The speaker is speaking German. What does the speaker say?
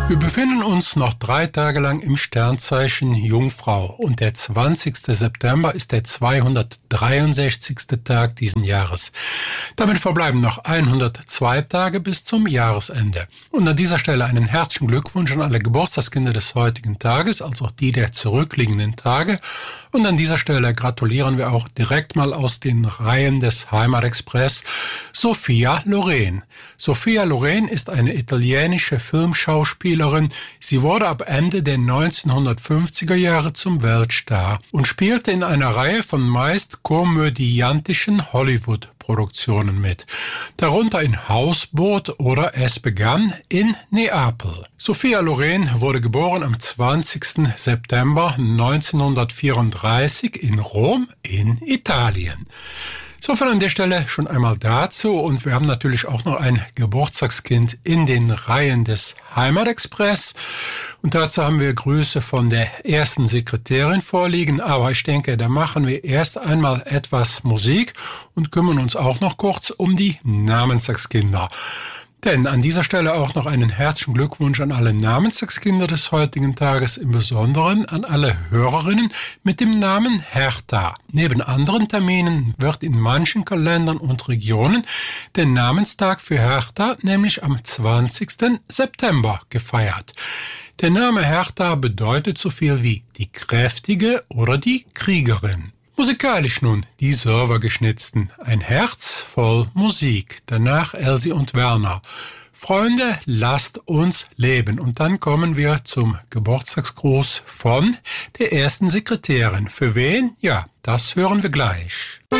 Wir befinden uns noch 3 Tage lang im Sternzeichen Jungfrau und der 20. September ist der 263. Tag diesen Jahres. Damit verbleiben noch 102 Tage bis zum Jahresende. Und an dieser Stelle einen herzlichen Glückwunsch an alle Geburtstagskinder des heutigen Tages, als auch die der zurückliegenden Tage. Und an dieser Stelle gratulieren wir auch direkt mal aus den Reihen des Heimatexpress Sophia Loren. Sophia Loren ist eine italienische Filmschauspielerin. Sie wurde ab Ende der 1950er Jahre zum Weltstar und spielte in einer Reihe von meist komödiantischen Hollywood-Produktionen mit, darunter in Hausboot oder Es begann in Neapel. Sophia Loren wurde geboren am 20. September 1934 in Rom in Italien. Insofern an der Stelle schon einmal dazu, und wir haben natürlich auch noch ein Geburtstagskind in den Reihen des Heimatexpress und dazu haben wir Grüße von der ersten Sekretärin vorliegen, aber ich denke, da machen wir erst einmal etwas Musik und kümmern uns auch noch kurz um die Namenstagskinder. Denn an dieser Stelle auch noch einen herzlichen Glückwunsch an alle Namenstagskinder des heutigen Tages, im Besonderen an alle Hörerinnen mit dem Namen Hertha. Neben anderen Terminen wird in manchen Kalendern und Regionen der Namenstag für Hertha nämlich am 20. September gefeiert. Der Name Hertha bedeutet so viel wie die Kräftige oder die Kriegerin. Musikalisch nun die Servergeschnitzten. Ein Herz voll Musik. Danach Elsie und Werner. Freunde, lasst uns leben. Und dann kommen wir zum Geburtstagsgruß von der ersten Sekretärin. Für wen? Ja, das hören wir gleich.